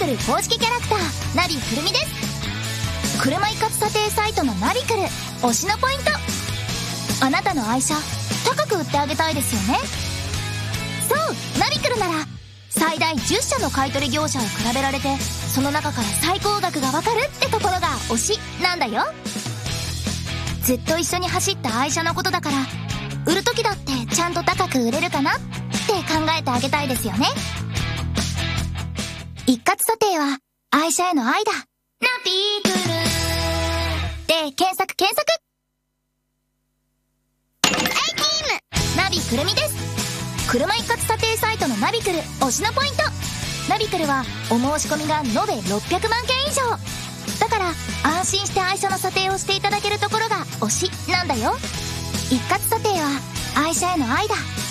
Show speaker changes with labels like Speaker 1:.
Speaker 1: クル公式キャラクターナビくるみです。車一括査定サイトのナビクル推しのポイント、あなたの愛車高く売ってあげたいですよね。そう、ナビクルなら最大10社の買取業者を比べられて、その中から最高額がわかるってところが推しなんだよ。ずっと一緒に走った愛車のことだから、売る時だってちゃんと高く売れるかなって考えてあげたいですよね。一括査定は愛車への愛だ。ナビクルで検索ナビくるみです。車一括査定サイトのナビクル推しのポイント、ナビクルはお申し込みが延べ600万件以上だから、安心して愛車の査定をしていただけるところが推しなんだよ。一括査定は愛車への愛だ。